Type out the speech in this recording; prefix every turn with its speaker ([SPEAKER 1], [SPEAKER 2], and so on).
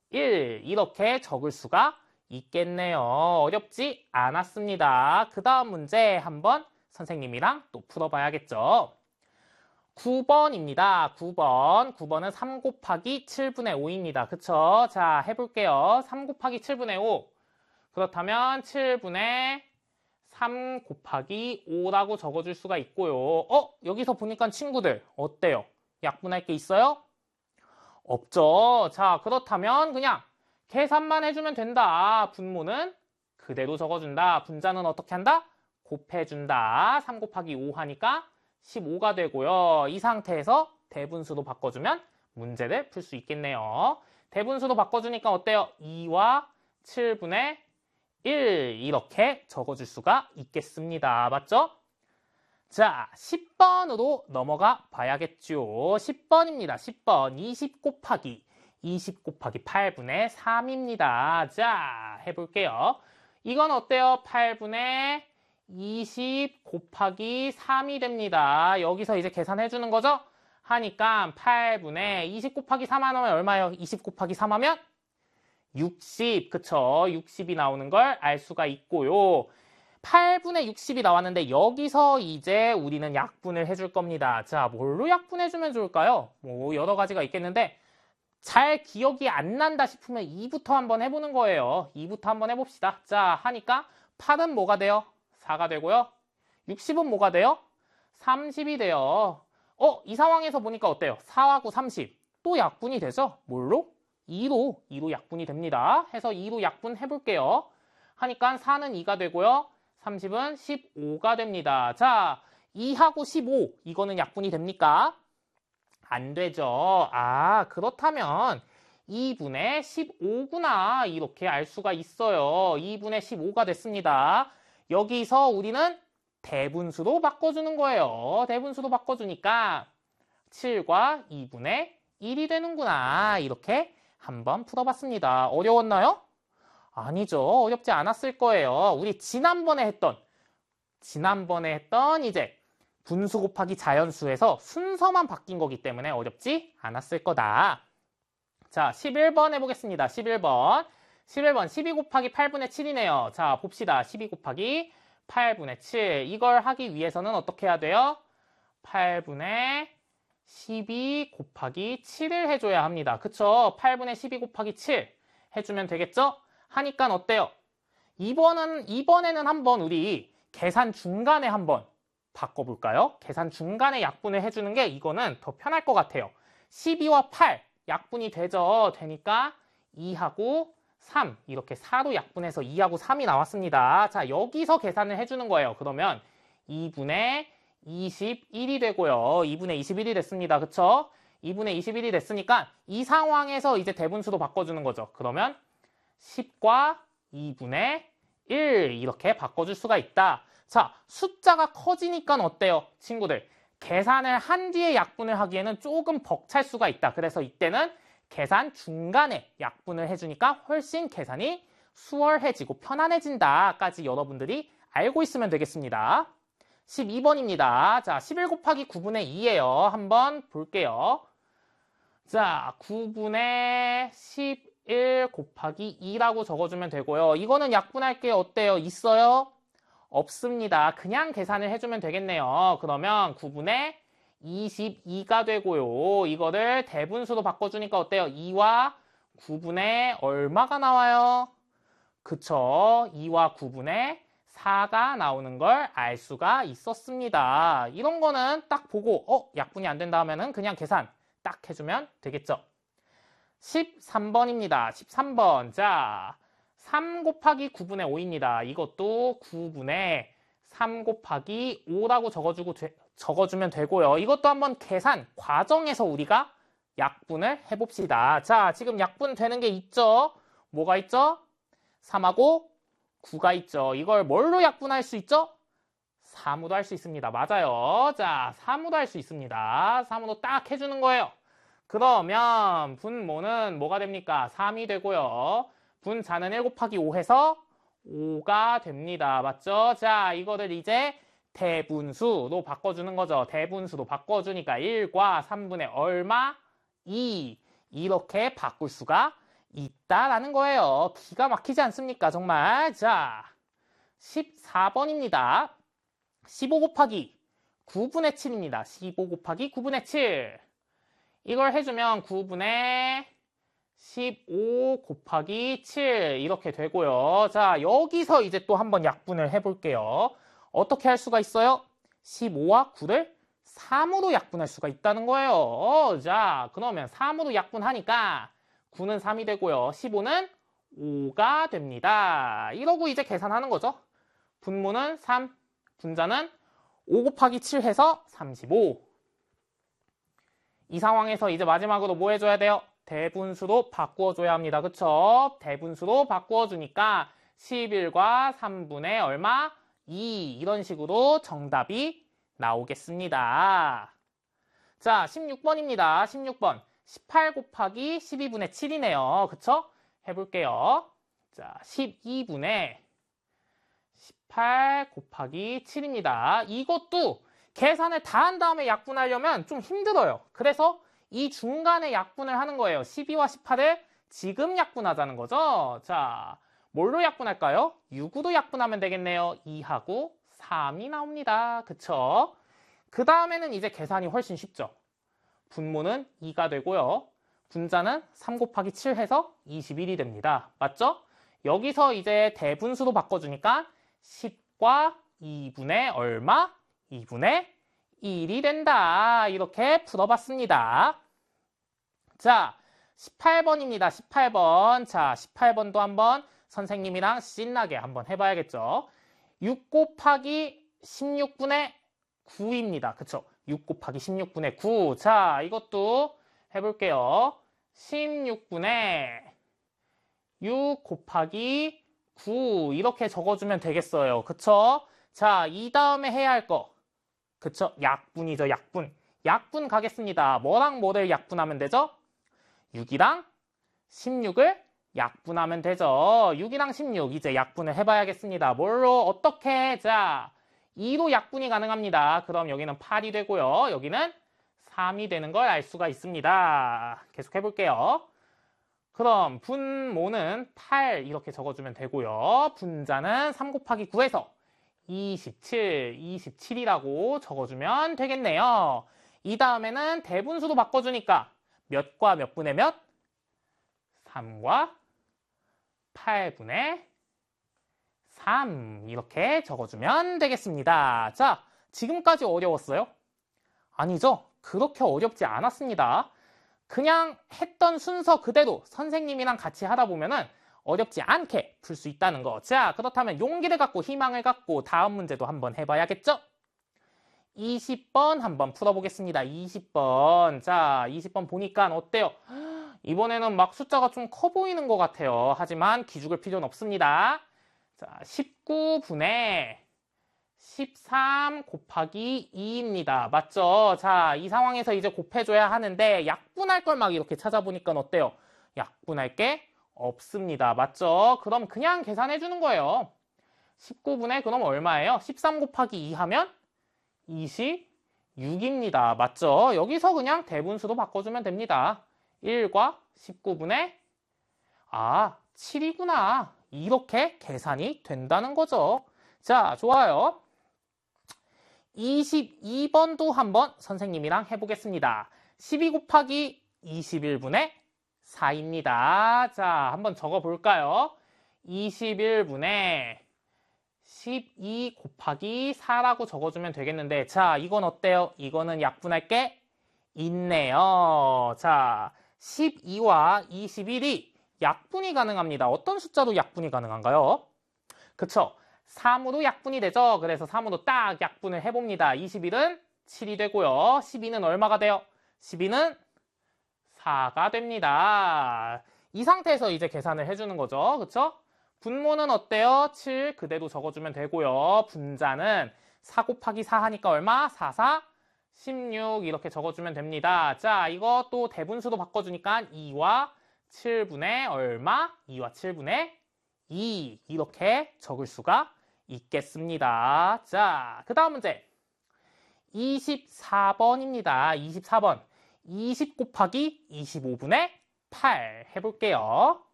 [SPEAKER 1] 1 이렇게 적을 수가 있겠네요. 어렵지 않았습니다. 그 다음 문제 한번 선생님이랑 또 풀어봐야겠죠. 9번입니다. 9번은 3 곱하기 7분의 5입니다. 그쵸? 자, 해볼게요. 3 곱하기 7분의 5. 그렇다면 7분의 3 곱하기 5라고 적어줄 수가 있고요. 여기서 보니까 친구들 어때요? 약분할 게 있어요? 없죠. 자, 그렇다면 그냥 계산만 해주면 된다. 분모는 그대로 적어준다. 분자는 어떻게 한다? 곱해준다. 3 곱하기 5 하니까 15가 되고요. 이 상태에서 대분수로 바꿔주면 문제를 풀 수 있겠네요. 대분수로 바꿔주니까 어때요? 2와 7분의 1 이렇게 적어줄 수가 있겠습니다. 맞죠? 자, 10번으로 넘어가 봐야겠죠. 10번입니다. 10번 20 곱하기 8분의 3입니다. 자, 해볼게요. 이건 어때요? 8분의 20 곱하기 3이 됩니다. 여기서 이제 계산해주는 거죠? 하니까 8분의 20 곱하기 3 하면 얼마예요? 20 곱하기 3 하면 60, 그쵸? 60이 나오는 걸 알 수가 있고요. 8분의 60이 나왔는데 여기서 이제 우리는 약분을 해줄 겁니다. 자, 뭘로 약분해주면 좋을까요? 뭐 여러 가지가 있겠는데 잘 기억이 안 난다 싶으면 2부터 한번 해보는 거예요. 2부터 한번 해봅시다. 자, 하니까 8은 뭐가 돼요? 4가 되고요. 60은 뭐가 돼요? 30이 돼요. 이 상황에서 보니까 어때요? 4하고 30. 또 약분이 되죠? 뭘로? 2로 약분이 됩니다. 해서 2로 약분 해볼게요. 하니까 4는 2가 되고요. 30은 15가 됩니다. 자, 2하고 15. 이거는 약분이 됩니까? 안 되죠. 아, 그렇다면 2분의 15구나. 이렇게 알 수가 있어요. 2분의 15가 됐습니다. 여기서 우리는 대분수로 바꿔주는 거예요. 대분수로 바꿔주니까 7과 2분의 1이 되는구나. 이렇게 한번 풀어봤습니다. 어려웠나요? 아니죠. 어렵지 않았을 거예요. 우리 지난번에 했던 이제 분수 곱하기 자연수에서 순서만 바뀐 거기 때문에 어렵지 않았을 거다. 자, 11번 해보겠습니다. 11번 12 곱하기 8분의 7이네요. 자, 봅시다. 12 곱하기 8분의 7. 이걸 하기 위해서는 어떻게 해야 돼요? 8분의 12 곱하기 7을 해줘야 합니다. 그쵸? 8분의 12 곱하기 7 해주면 되겠죠? 하니까 어때요? 이번에는 한번 우리 계산 중간에 한번 바꿔볼까요? 계산 중간에 약분을 해주는 게 이거는 더 편할 것 같아요. 12와 8 약분이 되죠? 되니까 2하고 3 이렇게 4로 약분해서 2하고 3이 나왔습니다. 자, 여기서 계산을 해주는 거예요. 그러면 2분의 21이 되고요. 2분의 21이 됐습니다. 그쵸? 2분의 21이 됐으니까 이 상황에서 이제 대분수로 바꿔주는 거죠. 그러면 10과 2분의 1 이렇게 바꿔줄 수가 있다. 자, 숫자가 커지니까 어때요? 친구들, 계산을 한 뒤에 약분을 하기에는 조금 벅찰 수가 있다. 그래서 이때는 계산 중간에 약분을 해주니까 훨씬 계산이 수월해지고 편안해진다까지 여러분들이 알고 있으면 되겠습니다. 12번입니다. 자, 11 곱하기 9분의 2예요. 한번 볼게요. 자, 9분의 11 곱하기 2라고 적어주면 되고요. 이거는 약분할 게 어때요? 있어요? 없습니다. 그냥 계산을 해주면 되겠네요. 그러면 9분의 22가 되고요. 이거를 대분수로 바꿔주니까 어때요? 2와 9분의 얼마가 나와요? 그쵸? 2와 9분의 4가 나오는 걸 알 수가 있었습니다. 이런 거는 딱 보고 약분이 안 된다 하면은 그냥 계산 딱 해주면 되겠죠. 13번입니다. 13번. 자, 3 곱하기 9분의 5입니다. 이것도 9분의 3 곱하기 5라고 적어주면 되고요. 이것도 한번 계산 과정에서 우리가 약분을 해봅시다. 자, 지금 약분 되는 게 있죠? 뭐가 있죠? 3하고 9가 있죠. 이걸 뭘로 약분할 수 있죠? 3으로 할 수 있습니다. 맞아요. 자, 3으로 할 수 있습니다. 3으로 딱 해주는 거예요. 그러면 분모는 뭐가 됩니까? 3이 되고요. 분자는 1 곱하기 5 해서 5가 됩니다. 맞죠? 자, 이거를 이제 대분수로 바꿔주는 거죠. 대분수로 바꿔주니까 1과 3분의 얼마? 2 이렇게 바꿀 수가 있다라는 거예요. 기가 막히지 않습니까? 정말. 자, 14번입니다. 15 곱하기 9분의 7입니다. 15 곱하기 9분의 7. 이걸 해주면 9분의 15 곱하기 7 이렇게 되고요. 자, 여기서 이제 또 한번 약분을 해볼게요. 어떻게 할 수가 있어요? 15와 9를 3으로 약분할 수가 있다는 거예요. 자, 그러면 3으로 약분하니까 9는 3이 되고요. 15는 5가 됩니다. 이러고 이제 계산하는 거죠. 분모는 3, 분자는 5 곱하기 7 해서 35. 이 상황에서 이제 마지막으로 뭐 해줘야 돼요? 대분수로 바꾸어줘야 합니다. 그쵸? 대분수로 바꾸어주니까 11과 3분의 얼마? 2 이런 식으로 정답이 나오겠습니다. 자, 16번입니다. 16번. 18 곱하기 12분의 7이네요. 그쵸? 해볼게요. 자, 12분의 18 곱하기 7입니다. 이것도 계산을 다 한 다음에 약분하려면 좀 힘들어요. 그래서 이 중간에 약분을 하는 거예요. 12와 18을 지금 약분하자는 거죠. 자, 뭘로 약분할까요? 6으로 약분하면 되겠네요. 2하고 3이 나옵니다. 그쵸? 그 다음에는 이제 계산이 훨씬 쉽죠. 분모는 2가 되고요. 분자는 3 곱하기 7 해서 21이 됩니다. 맞죠? 여기서 이제 대분수로 바꿔주니까 10과 2분의 얼마? 2분의 1이 된다. 이렇게 풀어봤습니다. 자, 18번입니다. 18번. 자, 18번도 한번 선생님이랑 신나게 한번 해봐야겠죠. 6 곱하기 16분의 9입니다. 그쵸? 6 곱하기 16분의 9. 자, 이것도 해볼게요. 16분의 6 곱하기 9 이렇게 적어주면 되겠어요. 그쵸? 자, 이 다음에 해야 할 거. 그쵸? 약분이죠, 약분. 약분 가겠습니다. 뭐랑 뭐를 약분하면 되죠? 6이랑 16을 약분하면 되죠. 6이랑 16 이제 약분을 해봐야겠습니다. 뭘로? 어떻게? 자, 2로 약분이 가능합니다. 그럼 여기는 8이 되고요. 여기는 3이 되는 걸 알 수가 있습니다. 계속 해볼게요. 그럼 분모는 8 이렇게 적어주면 되고요. 분자는 3 곱하기 9에서 27이라고 적어주면 되겠네요. 이 다음에는 대분수로 바꿔주니까 몇과 몇 분의 몇? 3과 8분의 3 이렇게 적어주면 되겠습니다. 자, 지금까지 어려웠어요? 아니죠? 그렇게 어렵지 않았습니다. 그냥 했던 순서 그대로 선생님이랑 같이 하다 보면은 어렵지 않게 풀 수 있다는 거. 자, 그렇다면 용기를 갖고 희망을 갖고 다음 문제도 한번 해봐야겠죠? 20번 한번 풀어보겠습니다. 20번. 자, 20번 보니까 어때요? 이번에는 막 숫자가 좀 커 보이는 것 같아요. 하지만 기죽을 필요는 없습니다. 자, 19분의 13 곱하기 2입니다. 맞죠? 자, 이 상황에서 이제 곱해줘야 하는데 약분할 걸 막 이렇게 찾아보니까 어때요? 약분할 게 없습니다. 맞죠? 그럼 그냥 계산해주는 거예요. 19분의 그럼 얼마예요? 13 곱하기 2 하면 26입니다. 맞죠? 여기서 그냥 대분수로 바꿔주면 됩니다. 1과 19분의 7이구나. 이렇게 계산이 된다는 거죠. 자, 좋아요. 22번도 한번 선생님이랑 해보겠습니다. 12 곱하기 21분의 4입니다. 자, 한번 적어볼까요? 21분의 12 곱하기 4라고 적어주면 되겠는데, 자, 이건 어때요? 이거는 약분할 게 있네요. 자, 12와 21이 약분이 가능합니다. 어떤 숫자로 약분이 가능한가요? 그쵸? 3으로 약분이 되죠? 그래서 3으로 딱 약분을 해봅니다. 21은 7이 되고요. 12는 얼마가 돼요? 12는 4가 됩니다. 이 상태에서 이제 계산을 해주는 거죠. 그쵸? 분모는 어때요? 7 그대로 적어주면 되고요. 분자는 4 곱하기 4 하니까 얼마? 4, 4, 16 이렇게 적어주면 됩니다. 자, 이거 또 대분수로 바꿔주니까 2와 7분의 얼마? 2와 7분의 2 이렇게 적을 수가 있겠습니다. 자, 그 다음 문제 24번입니다. 24번 20 곱하기 25분의 8 해볼게요.